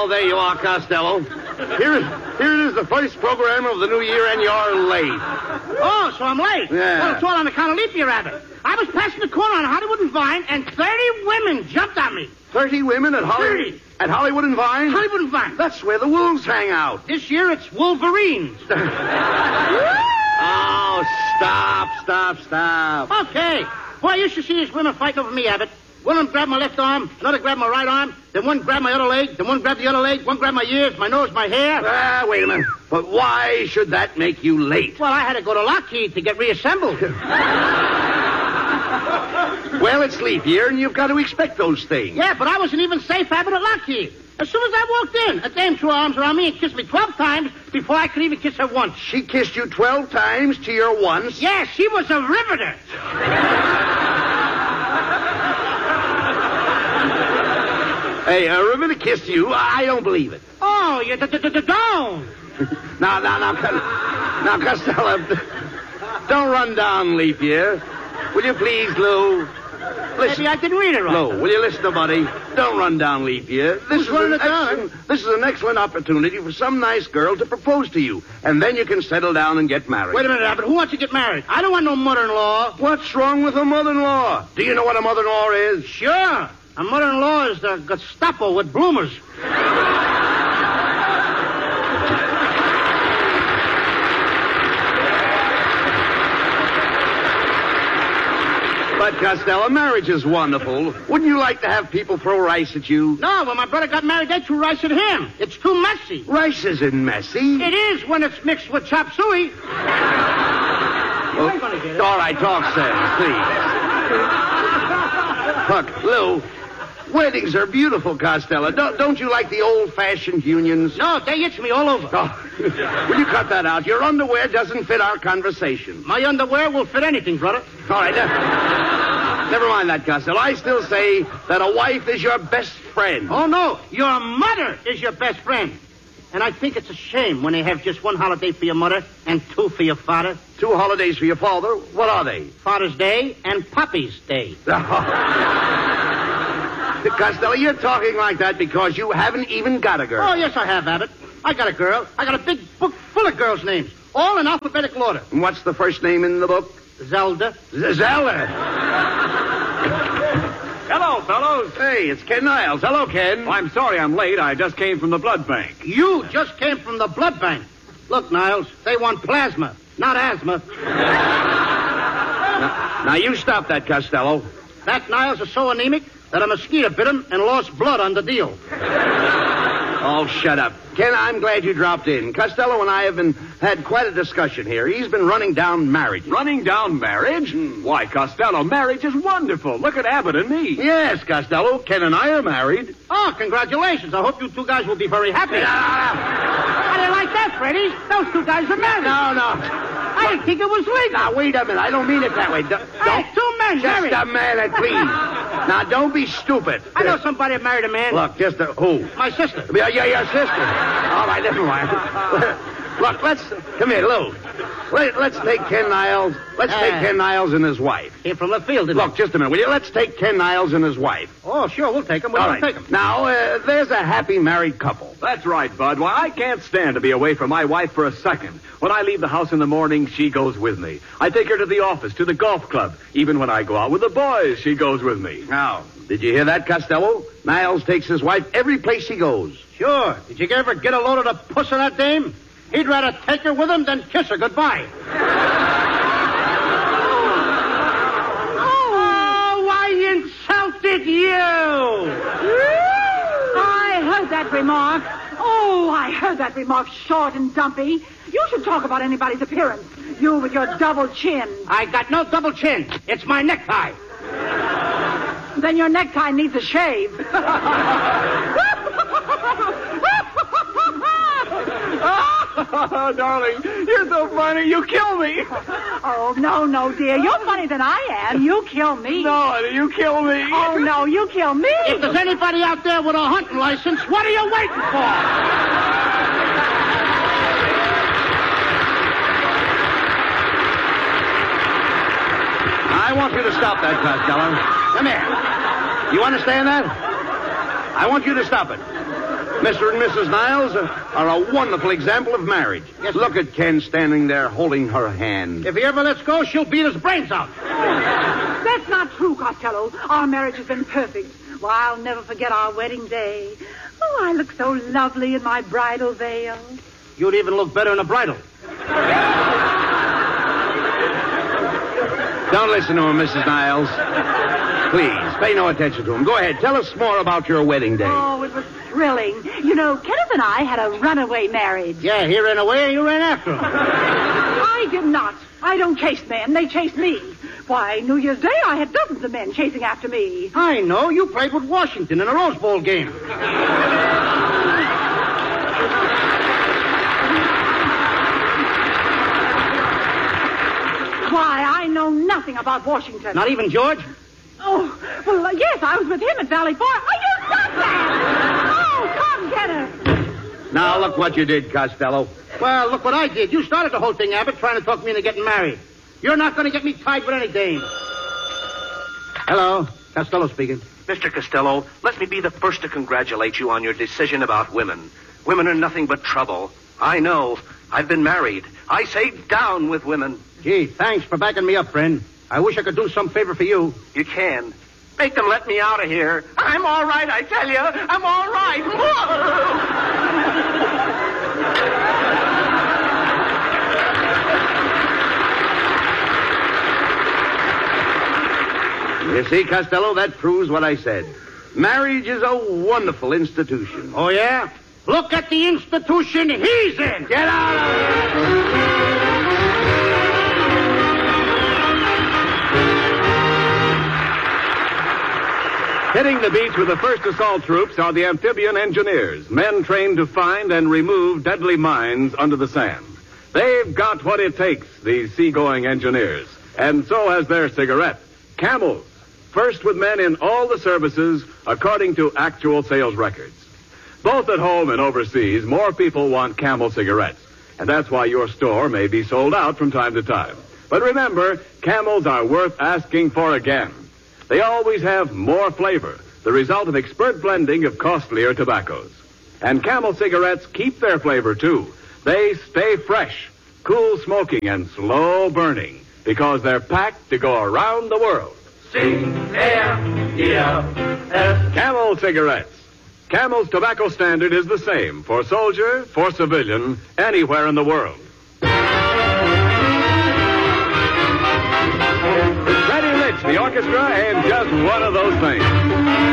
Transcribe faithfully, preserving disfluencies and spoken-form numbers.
Oh, there you are, Costello. Here, here it is, the first program of the new year, and you're late. Oh, so I'm late? Yeah. Well, it's all on account of leap year, Abbott. I was passing the corner on Hollywood and Vine, and thirty women jumped on me. Thirty women at Hollywood? thirty. At Hollywood and Vine? Hollywood and Vine. That's where the wolves hang out. This year it's Wolverines. Oh, stop, stop, stop. Okay. Boy, I used to see these women fighting over me, Abbott. One of them grabbed my left arm, another grabbed my right arm, then one grabbed my other leg, then one grabbed the other leg, one grabbed my ears, my nose, my hair. Ah, wait a minute. But why should that make you late? Well, I had to go to Lockheed to get reassembled. Well, it's leap year, and you've got to expect those things. Yeah, but I wasn't even safe, Abbott, at Lockheed. As soon as I walked in, a dame threw her arms around me and kissed me twelve times before I could even kiss her once. She kissed you twelve times to your once? Yeah, she was a riveter. Hey, a riveter kissed you? I don't believe it. Oh, you d- d- d- don't. Now, now, now, now, Costello, don't run down leap year. Will you please, Lou? Listen. Maybe I didn't read it right. Lou, will you listen to buddy? Don't run down leap year. This Who's is running an it down? excellent, This is an excellent opportunity for some nice girl to propose to you, and then you can settle down and get married. Wait a minute, Abbott. Who wants to get married? I don't want no mother-in-law. What's wrong with a mother-in-law? Do you know what a mother-in-law is? Sure. A mother-in-law is the Gestapo with bloomers. But, Costello, marriage is wonderful. Wouldn't you like to have people throw rice at you? No, when my brother got married, they threw rice at him. It's too messy. Rice isn't messy. It is when it's mixed with chop suey. Well, I'm gonna get it. all right, talk sense, please. Look, Lou, weddings are beautiful, Costello. Don't, don't you like the old-fashioned unions? No, they itch me all over. Oh, will you cut that out? Your underwear doesn't fit our conversation. My underwear will fit anything, brother. All right, never, never mind that, Costello. I still say that a wife is your best friend. Oh, no. Your mother is your best friend. And I think it's a shame when they have just one holiday for your mother and two for your father. Two holidays for your father? What are they? Father's Day and Poppy's Day. Costello, you're talking like that because you haven't even got a girl. Oh, yes, I have, Abbott. I got a girl. I got a big book full of girls' names, all in alphabetical order. And what's the first name in the book? Zelda. Z- Zelda. Hello, fellows. Hey, it's Ken Niles. Hello, Ken. I'm sorry I'm late. I just came from the blood bank. You just came from the blood bank. Look, Niles, they want plasma, not asthma. Now, now you stop that, Costello. That Niles is so anemic that a mosquito bit him and lost blood on the deal. Oh, shut up. Ken, I'm glad you dropped in. Costello and I have been had quite a discussion here. He's been running down marriage. Running down marriage? Hmm. Why, Costello, marriage is wonderful. Look at Abbott and me. Yes, Costello. Ken and I are married. Oh, congratulations. I hope you two guys will be very happy. I didn't like that, Freddie. Those two guys are married. No, no. I didn't think it was legal. Now, wait a minute. I don't mean it that way. Don't, Hey, two men just married. a minute, please. Now, don't be stupid. I know somebody that married a man. Look, just a... Who? My sister. Yeah, yeah, your sister. All right, never mind. Look, let's... Come here, Lou. Let, let's take Ken Niles. Let's Ah. take Ken Niles and his wife. Here from left field, didn't Look, just a minute, will you? Let's take Ken Niles and his wife. Oh, sure, we'll take him. We'll All right. take him. Now, uh, there's a happy married couple. That's right, Bud. Why, I can't stand to be away from my wife for a second. When I leave the house in the morning, she goes with me. I take her to the office, to the golf club. Even when I go out with the boys, she goes with me. Now, did you hear that, Costello? Niles takes his wife every place he goes. Sure. Did you ever get a load of the puss of that dame? He'd rather take her with him than kiss her goodbye. Oh, I insulted you! I heard that remark. Oh, I heard that remark, short and dumpy. You should talk about anybody's appearance. You with your double chin. I got no double chin. It's my necktie. Then your necktie needs a shave. Oh, darling, you're so funny. You kill me. Oh, no, no, dear. You're funnier than I am. You kill me. No, you kill me. Oh, no, you kill me. If there's anybody out there with a hunting license, what are you waiting for? I want you to stop that, Costello. Come here. You understand that? I want you to stop it. Mister and Missus Niles are a wonderful example of marriage. Yes, Look at Ken standing there holding her hand. If he ever lets go, she'll beat his brains out. That's not true, Costello. Our marriage has been perfect. Why, I'll never forget our wedding day. Oh, I look so lovely in my bridal veil. You'd even look better in a bridal. Don't listen to him, Missus Niles. Please, pay no attention to him. Go ahead, tell us more about your wedding day. Oh, it was thrilling. You know, Kenneth and I had a runaway marriage. Yeah, he ran away and you ran after him. I did not. I don't chase men. They chase me. Why, New Year's Day, I had dozens of men chasing after me. I know. You played with Washington in a Rose Bowl game. Why, I know nothing about Washington. Not even George? Oh, well, uh, yes, I was with him at Valley Forge. Oh, you stop that! Oh, come get her. Now, look what you did, Costello. Well, look what I did. You started the whole thing, Abbott, trying to talk me into getting married. You're not going to get me tied with any dame. Hello, Costello speaking. Mister Costello, let me be the first to congratulate you on your decision about women. Women are nothing but trouble. I know. I've been married. I say down with women. Gee, thanks for backing me up, friend. I wish I could do some favor for you. You can. Make them let me out of here. I'm all right, I tell you. I'm all right. You see, Costello, that proves what I said. Marriage is a wonderful institution. Oh, yeah? Look at the institution he's in. Get out of here! Hitting the beach with the first assault troops are the amphibian engineers, men trained to find and remove deadly mines under the sand. They've got what it takes, these seagoing engineers, and so has their cigarette, Camels. First with men in all the services, according to actual sales records. Both at home and overseas, more people want Camel cigarettes, and that's why your store may be sold out from time to time. But remember, Camels are worth asking for again. They always have more flavor, the result of expert blending of costlier tobaccos. And Camel cigarettes keep their flavor, too. They stay fresh, cool smoking, and slow burning, because they're packed to go around the world. C M E L S. Camel cigarettes. Camel's tobacco standard is the same for soldier, for civilian, anywhere in the world. Freddie Rich, the orchestra, and just one of those things.